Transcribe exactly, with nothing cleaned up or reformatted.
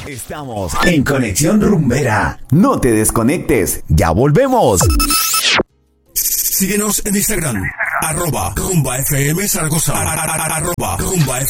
Estamos en Conexión Rumbera. No te desconectes, ya volvemos. Síguenos en Instagram, arroba Rumba F M Zaragoza, arroba Rumba